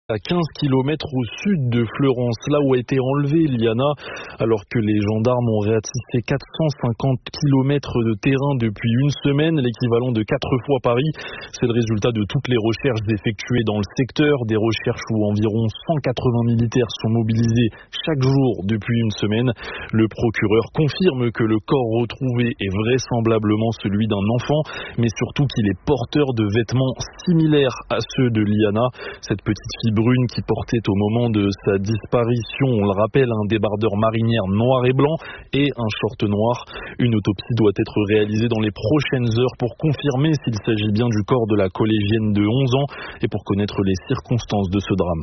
à 15 km au sud de Fleurance, là où a été enlevée Liana, alors que les gendarmes ont ratissé 450 km de terrain depuis une semaine, l'équivalent de 4 fois Paris. C'est le résultat de toutes les recherches effectuées dans le secteur, des recherches où environ 180 militaires sont mobilisés chaque jour depuis une semaine. Le procureur confirme que le corps retrouvé est vraisemblablement celui d'un enfant, mais surtout qu'il est porteur de vêtements similaires à ceux de Liana. Cette petite fille brune qui portait au moment de sa disparition, on le rappelle, un débardeur marinière noir et blanc et un short noir. Une autopsie doit être réalisée dans les prochaines heures pour confirmer s'il s'agit bien du corps de la collégienne de 11 ans et pour connaître les circonstances de ce drame.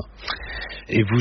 Et vous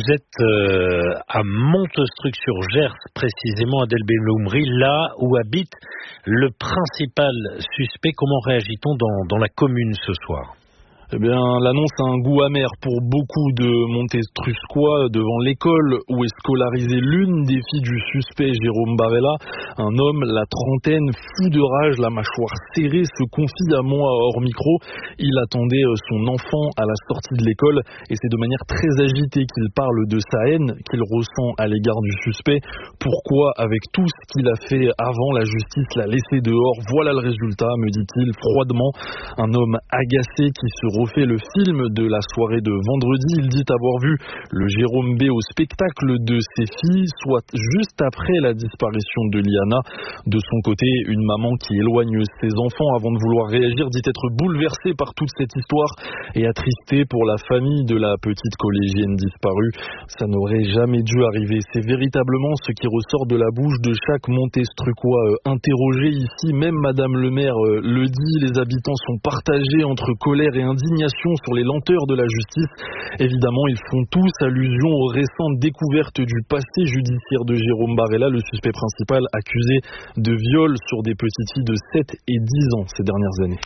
êtes à Montestruc-sur-Gers, précisément à Delbelloumri, là où habite le principal suspect. Comment réagit-on dans la commune ce soir ? Eh bien, l'annonce a un goût amer pour beaucoup de Montestruscois devant l'école où est scolarisée l'une des filles du suspect, Jérôme Barella. Un homme, la trentaine, fou de rage, la mâchoire serrée, se confie à moi hors micro. Il attendait son enfant à la sortie de l'école et c'est de manière très agitée qu'il parle de sa haine qu'il ressent à l'égard du suspect. Pourquoi, avec tout ce qu'il a fait avant, la justice l'a laissé dehors? Voilà le résultat, me dit-il froidement. Un homme agacé qui se refait le film de la soirée de vendredi. Il dit avoir vu le Jérôme B au spectacle de ses filles, soit juste après la disparition de Liana. De son côté, une maman qui éloigne ses enfants avant de vouloir réagir dit être bouleversée par toute cette histoire et attristée pour la famille de la petite collégienne disparue. Ça n'aurait jamais dû arriver. C'est véritablement ce qui ressort de la bouche de chaque Montestrucois interrogé ici. Même Madame le maire le dit, les habitants sont partagés entre colère et indignation sur les lenteurs de la justice. Évidemment, ils font tous allusion aux récentes découvertes du passé judiciaire de Jérôme Barella, le suspect principal accusé de viol sur des petites filles de 7 et 10 ans ces dernières années.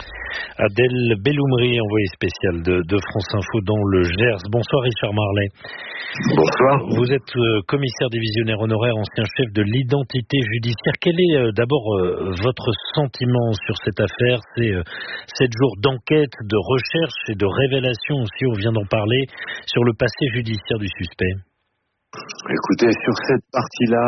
Adèle Belloumri, envoyé spécial de France Info dans le Gers. Bonsoir Richard Marlet. Bonsoir. Vous êtes commissaire divisionnaire honoraire, ancien chef de l'identité judiciaire. Quel est d'abord votre sentiment sur cette affaire? C'est 7 jours d'enquête, de recherche et de révélation aussi, on vient d'en parler, sur le passé judiciaire du suspect. Écoutez, sur cette partie-là,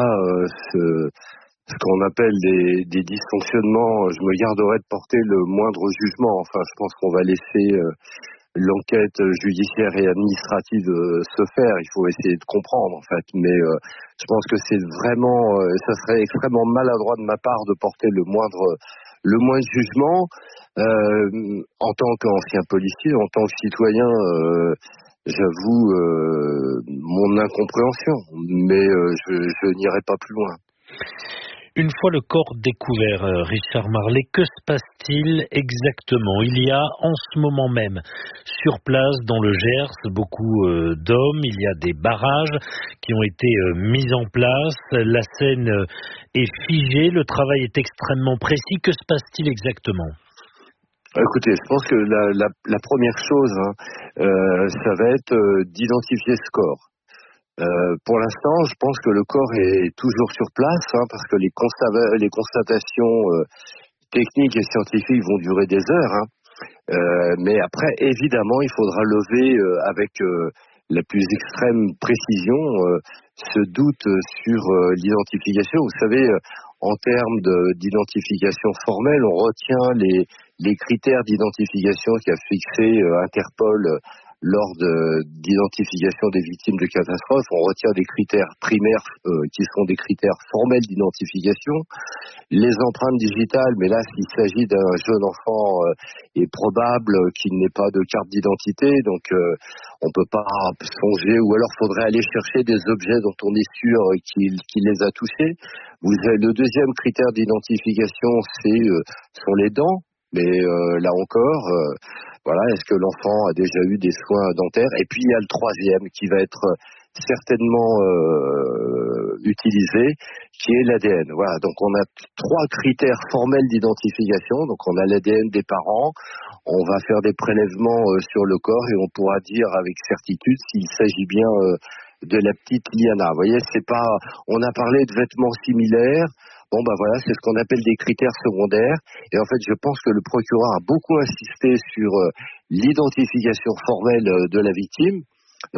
ce qu'on appelle des dysfonctionnements, je me garderai de porter le moindre jugement. Enfin, je pense qu'on va laisser l'enquête judiciaire et administrative se faire. Il faut essayer de comprendre, en fait. Mais je pense que c'est vraiment, ça serait extrêmement maladroit de ma part de porter le moindre jugement. En tant qu'ancien policier, en tant que citoyen, j'avoue mon incompréhension, mais je n'irai pas plus loin. Une fois le corps découvert, Richard Marlet, que se passe-t-il exactement? Il y a en ce moment même sur place dans le Gers beaucoup d'hommes, il y a des barrages qui ont été mis en place, la scène est figée, le travail est extrêmement précis. Que se passe-t-il exactement? Écoutez, je pense que la première chose, ça va être d'identifier ce corps. Pour l'instant, je pense que le corps est toujours sur place, parce que les constatations techniques et scientifiques vont durer des heures. Mais après, évidemment, il faudra lever avec la plus extrême précision ce doute sur l'identification. Vous savez, en termes d'identification formelle, on retient les critères d'identification qu'a fixé Interpol lors d'identification des victimes de catastrophes. On retient des critères primaires qui sont des critères formels d'identification. Les empreintes digitales, mais là, s'il s'agit d'un jeune enfant, est probable qu'il n'ait pas de carte d'identité, donc on peut pas songer, ou alors faudrait aller chercher des objets dont on est sûr qu'il les a touchés. Vous avez le deuxième critère d'identification, sont les dents, mais là encore, voilà, est-ce que l'enfant a déjà eu des soins dentaires? Et puis il y a le troisième qui va être certainement utilisé, qui est l'ADN. Voilà, donc on a 3 critères formels d'identification. Donc on a l'ADN des parents, on va faire des prélèvements sur le corps et on pourra dire avec certitude s'il s'agit bien de la petite Liana. Vous voyez, c'est pas. On a parlé de vêtements similaires. Bon, voilà, c'est ce qu'on appelle des critères secondaires. Et en fait, je pense que le procureur a beaucoup insisté sur l'identification formelle de la victime.